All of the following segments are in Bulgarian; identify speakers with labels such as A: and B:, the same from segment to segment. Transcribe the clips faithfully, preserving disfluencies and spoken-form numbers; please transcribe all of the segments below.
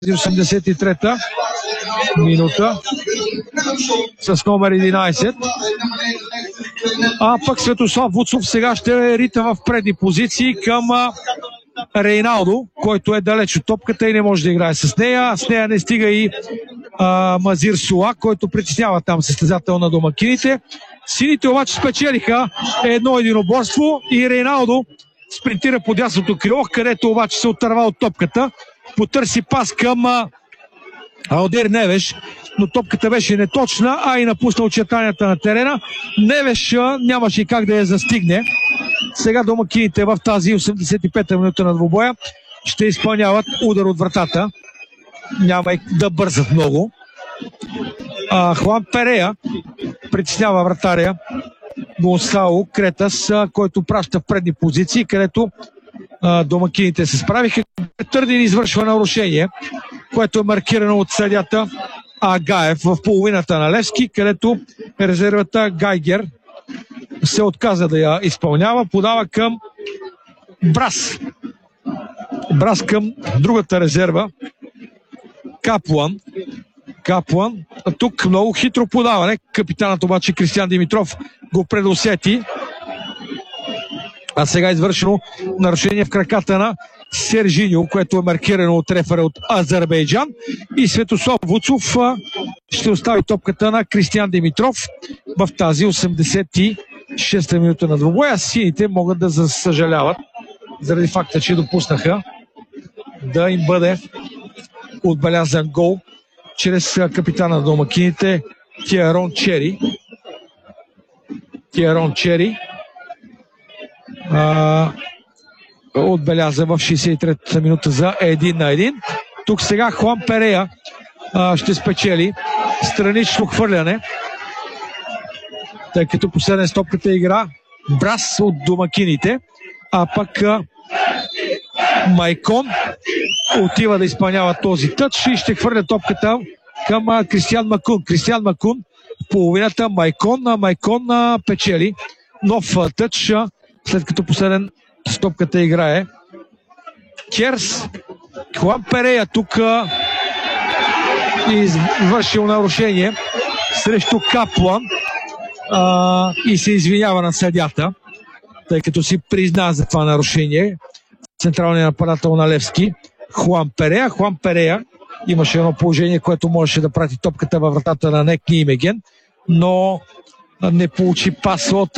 A: осемдесет и трета минута с номер единайсет. А пък Светослав Вуцов сега ще рита в предни позиции към Рейналдо, който е далеч от топката и не може да играе с нея. С нея не стига и а, Мазир Суа, който притеснява там състезател на домакините. Сините обаче спечелиха едно единоборство и Рейналдо спринтира по дясното крило, където обаче се отърва от топката. Потърси пас към а, Алдер Невеш, но топката беше неточна, а и напусна очертанията на терена. Невеш а, нямаше как да я застигне. Сега домакините в тази осемдесет и пета минута на двубоя ще изпълняват удар от вратата. Няма и да бързат много. А, Хуан Перея притеснява вратаря Гонсало Кретас, който праща в предни позиции, където а, домакините се справиха. Търдин извършва нарушение, което е маркирано от съдията Агаев в половината на Левски, където резервата Гайгер се отказа да я изпълнява. Подава към Брас. Брас към другата резерва Каплан. Каплан. Тук много хитро подаване. Капитанът обаче Кристиан Димитров го предусети. А сега е извършено нарушение в краката на Сержиньо, което е маркирано от рефера от Азербайджан. И Светослав Вуцов ще остави топката на Кристиан Димитров в тази осемдесет и шеста минута на двубоя. Сините могат да съжаляват заради факта, че допуснаха да им бъде отбелязан гол чрез капитана на домакините Тиарон Чери. Тиарон Чери а, отбеляза в шейсет и трета минута за един на един. Тук сега Хуан Перея а, ще спечели странично хвърляне, тъй като последен стопката игра Брас от домакините, а пък а, Майкон отива да изпълнява този тъч и ще хвърля топката към а, Кристиан Макун. Кристиан Макун в половината, Майкон, а Майкон а, печели нов а, тъч, а, след като последен стопката играе Керс. Хуан Перея тук а, извършил нарушение срещу Каплан а, и се извинява на съдята, тъй като си призна за това нарушение централният нападател на Левски Хуан Перея. Хуан Перея имаше едно положение, което можеше да прати топката във вратата на Нек Нимеген, но не получи пас от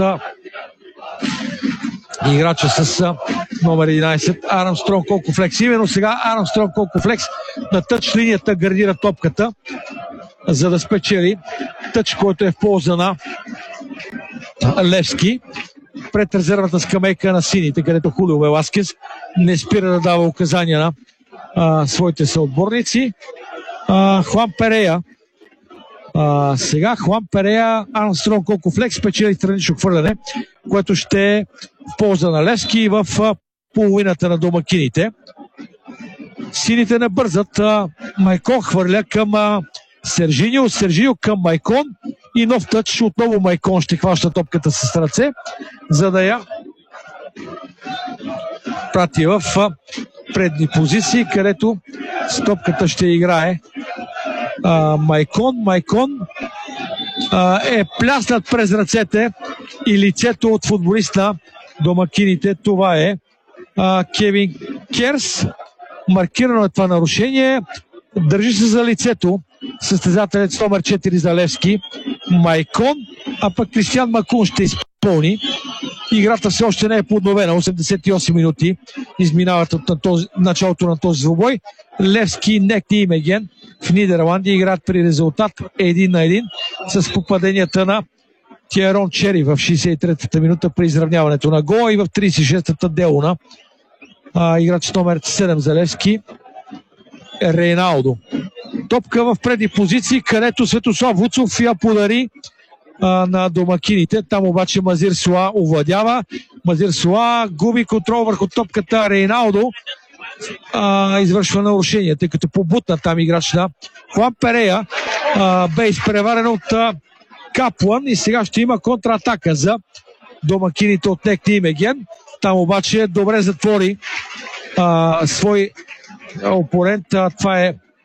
A: играча с номер единайсет Армстронг Колкофлекс. Именно сега Армстронг Колкофлекс на тъч линията гардира топката, за да спечели тъч, който е в полза на Левски пред резервната скамейка на сините, където Хулио Веласкес не спира да дава указания на а, своите съотборници. А, Хуан Перея а, сега Хуан Перея Армстронг Колкофлекс спечели странично хвърляне, което ще е в полза на Левски в а, половината на домакините. Сините не бързат. а, Майкон хвърля към а, Сержиньо, Сержиньо към Майкон и нов тъч. Отново Майкон ще хваща топката с ръце, за да я прати в предни позиции, където с топката ще играе а, Майкон. Майкон а, е пляснат през ръцете и лицето от футболист на домакините. Това е а, Кевин Керс. Маркирано е това нарушение. Държи се за лицето състезателят с номер четири за Левски Майкон, а пък Кристиан Макун ще изпълни. Играта все още не е подновена. осемдесет и осем минути изминават от на този, началото на този двубой. Левски и Нек Нимеген в Нидерландия играят при резултат един на един с попаденията на Тиарон Чери в шейсет и третата минута при изравняването на гола и в трийсет и шестата Делуна а, играч с номер седем за Левски Рейналдо. Топка в предни позиции, където Светослав Вуцов я подари а, на домакините. Там обаче Мазир Суа овладява. Мазир Суа губи контрол върху топката. Рейналдо а, извършва нарушение, тъй като побутна там играч на Хуан Перея. А, бе изпреварен от а, Каплан и сега ще има контратака за домакините от Нек Нимеген. Там обаче добре затвори а, свой опонент. Това е